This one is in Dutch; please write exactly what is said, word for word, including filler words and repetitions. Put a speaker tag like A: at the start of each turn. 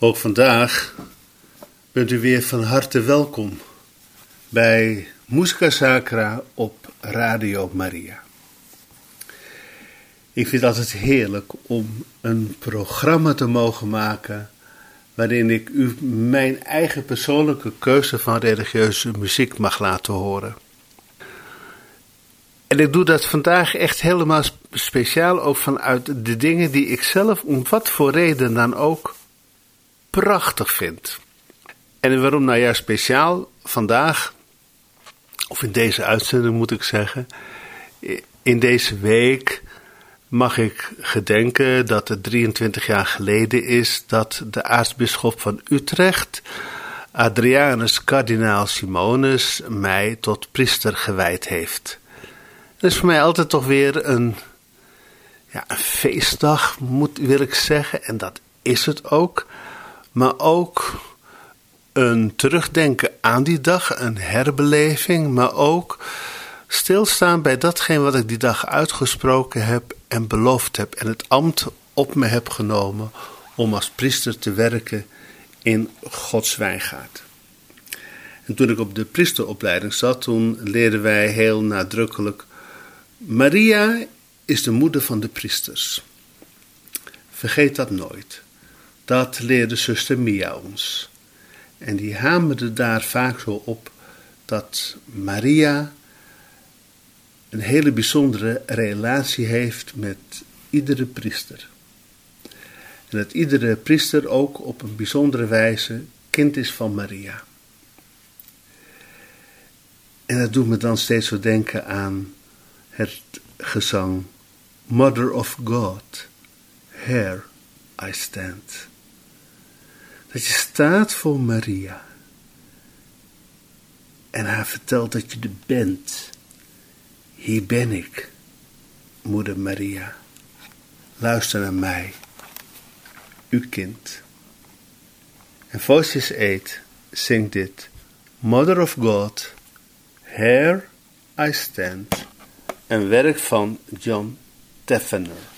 A: Ook vandaag bent u weer van harte welkom bij Musica Sacra op Radio Maria. Ik vind het altijd heerlijk om een programma te mogen maken waarin ik u mijn eigen persoonlijke keuze van religieuze muziek mag laten horen. En ik doe dat vandaag echt helemaal speciaal ook vanuit de dingen die ik zelf om wat voor reden dan ook prachtig vind. En waarom nou juist speciaal vandaag, of in deze uitzending moet ik zeggen, in deze week mag ik gedenken dat het drieëntwintig jaar geleden is dat de aartsbisschop van Utrecht, Adrianus kardinaal Simonis, mij tot priester gewijd heeft. Dat is voor mij altijd toch weer een, ja, een feestdag, moet, wil ik zeggen, en dat is het ook. Maar ook een terugdenken aan die dag, een herbeleving, maar ook stilstaan bij datgene wat ik die dag uitgesproken heb en beloofd heb en het ambt op me heb genomen om als priester te werken in Gods wijngaard. En toen ik op de priesteropleiding zat, toen leerden wij heel nadrukkelijk: Maria is de moeder van de priesters. Vergeet dat nooit. Dat leerde zuster Mia ons. En die hamerde daar vaak zo op dat Maria een hele bijzondere relatie heeft met iedere priester. En dat iedere priester ook op een bijzondere wijze kind is van Maria. En dat doet me dan steeds zo denken aan het gezang Mother of God, here I stand. Dat je staat voor Maria en haar vertelt dat je er bent. Hier ben ik, moeder Maria. Luister naar mij, uw kind. En Voices acht zingt dit: Mother of God, here I stand. Een werk van John Teffener.